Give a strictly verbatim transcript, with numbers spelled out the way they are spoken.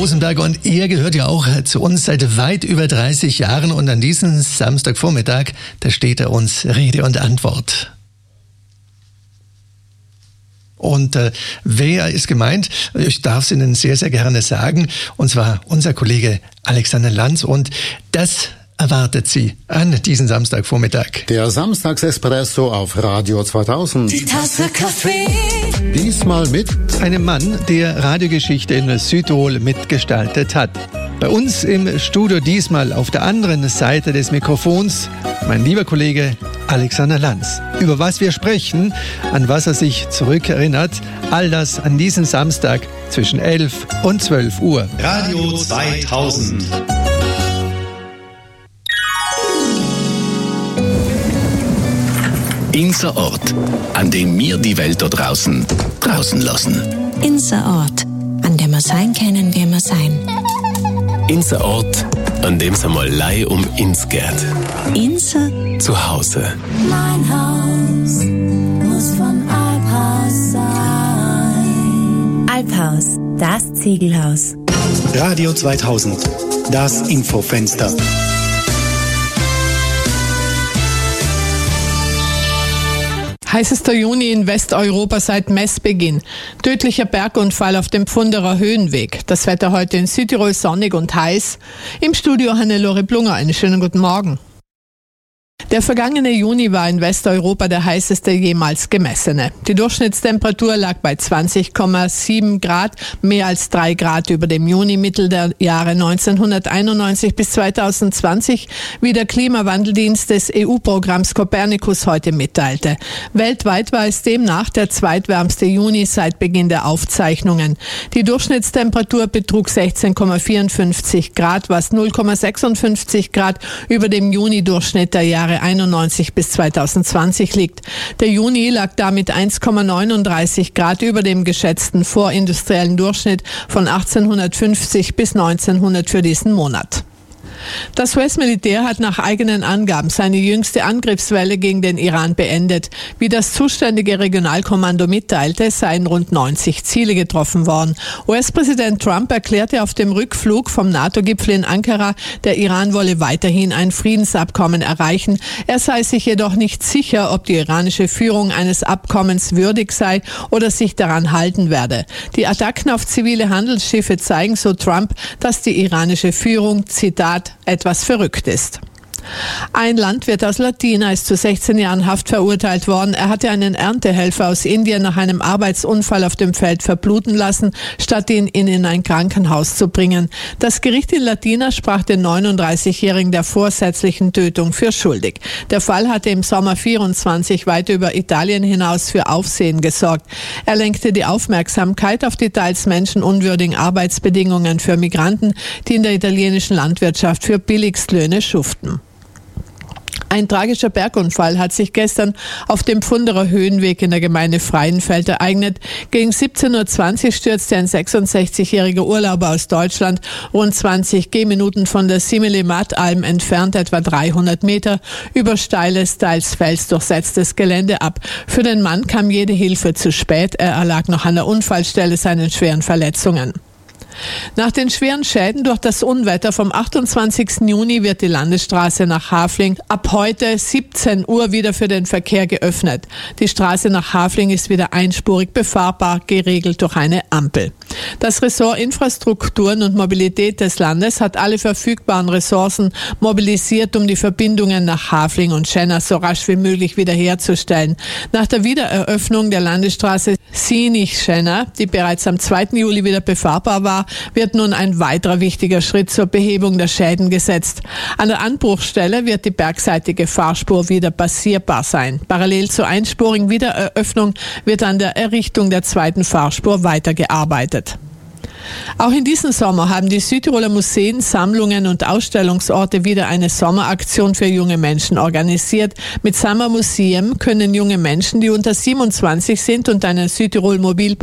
Rosenberg und ihr gehört ja auch zu uns seit weit über dreißig Jahren und an diesem Samstagvormittag, da steht er uns Rede und Antwort. Und äh, wer ist gemeint? Ich darf es Ihnen sehr, sehr gerne sagen. Und zwar unser Kollege Alexander Lanz. Und das erwartet Sie an diesem Samstagvormittag. Der Samstagsespresso auf Radio zweitausend. Die Tasse Kaffee. Diesmal mit einem Mann, der Radiogeschichte in Südtirol mitgestaltet hat. Bei uns im Studio diesmal auf der anderen Seite des Mikrofons mein lieber Kollege Alexander Lanz. Über was wir sprechen, an was er sich zurückerinnert, all das an diesem Samstag zwischen elf und zwölf Uhr. Radio zweitausend. Unser Ort, an dem wir die Welt da draußen draußen lassen. Unser Ort, an dem wir sein können, wie wir sein. Unser Ort, an dem es einmal Lei um uns geht. Unser Zuhause. Mein Haus muss von Alphaus sein. Alphaus, das Ziegelhaus. Radio zweitausend, das Infofenster. Heißester Juni in Westeuropa seit Messbeginn. Tödlicher Bergunfall auf dem Pfunderer Höhenweg. Das Wetter heute in Südtirol sonnig und heiß. Im Studio Hannelore Blunger. Einen schönen guten Morgen. Der vergangene Juni war in Westeuropa der heißeste jemals gemessene. Die Durchschnittstemperatur lag bei zwanzig Komma sieben Grad, mehr als drei Grad über dem Junimittel der Jahre neunzehnhunderteinundneunzig bis zweitausendzwanzig, wie der Klimawandeldienst des E U-Programms Copernicus heute mitteilte. Weltweit war es demnach der zweitwärmste Juni seit Beginn der Aufzeichnungen. Die Durchschnittstemperatur betrug sechzehn Komma vierundfünfzig Grad, was null Komma sechsundfünfzig Grad über dem Juni-Durchschnitt der Jahre einundneunzig bis zweitausendzwanzig liegt. Der Juni lag damit eins Komma neununddreißig Grad über dem geschätzten vorindustriellen Durchschnitt von achtzehnhundertfünfzig bis neunzehnhundert für diesen Monat. Das U S-Militär hat nach eigenen Angaben seine jüngste Angriffswelle gegen den Iran beendet. Wie das zuständige Regionalkommando mitteilte, seien rund neunzig Ziele getroffen worden. U S-Präsident Trump erklärte auf dem Rückflug vom NATO-Gipfel in Ankara, der Iran wolle weiterhin ein Friedensabkommen erreichen. Er sei sich jedoch nicht sicher, ob die iranische Führung eines Abkommens würdig sei oder sich daran halten werde. Die Attacken auf zivile Handelsschiffe zeigen, so Trump, dass die iranische Führung, Zitat, etwas verrückt ist. Ein Landwirt aus Latina ist zu sechzehn Jahren Haft verurteilt worden. Er hatte einen Erntehelfer aus Indien nach einem Arbeitsunfall auf dem Feld verbluten lassen, statt ihn in ein Krankenhaus zu bringen. Das Gericht in Latina sprach den neununddreißigjährigen der vorsätzlichen Tötung für schuldig. Der Fall hatte im Sommer vierundzwanzig weit über Italien hinaus für Aufsehen gesorgt. Er lenkte die Aufmerksamkeit auf die teils menschenunwürdigen Arbeitsbedingungen für Migranten, die in der italienischen Landwirtschaft für Billigstlöhne schuften. Ein tragischer Bergunfall hat sich gestern auf dem Pfunderer Höhenweg in der Gemeinde Freienfeld ereignet. Gegen siebzehn Uhr zwanzig stürzte ein sechsundsechzigjähriger Urlauber aus Deutschland rund zwanzig Gehminuten von der Simile-Matt-Alm entfernt, etwa dreihundert Meter, über steiles, teils felsdurchsetztes Gelände ab. Für den Mann kam jede Hilfe zu spät. Er erlag noch an der Unfallstelle seinen schweren Verletzungen. Nach den schweren Schäden durch das Unwetter vom achtundzwanzigsten Juni wird die Landesstraße nach Hafling ab heute siebzehn Uhr wieder für den Verkehr geöffnet. Die Straße nach Hafling ist wieder einspurig befahrbar, geregelt durch eine Ampel. Das Ressort Infrastrukturen und Mobilität des Landes hat alle verfügbaren Ressourcen mobilisiert, um die Verbindungen nach Hafling und Schenna so rasch wie möglich wiederherzustellen. Nach der Wiedereröffnung der Landesstraße Sinich-Schenna, die bereits am zweiten Juli wieder befahrbar war, wird nun ein weiterer wichtiger Schritt zur Behebung der Schäden gesetzt. An der Anbruchstelle wird die bergseitige Fahrspur wieder passierbar sein. Parallel zur einspurigen Wiedereröffnung wird an der Errichtung der zweiten Fahrspur weitergearbeitet. Auch in diesem Sommer haben die Südtiroler Museen, Sammlungen und Ausstellungsorte wieder eine Sommeraktion für junge Menschen organisiert. Mit Summer Museum können junge Menschen, die unter siebenundzwanzig sind und einen Südtirol Mobil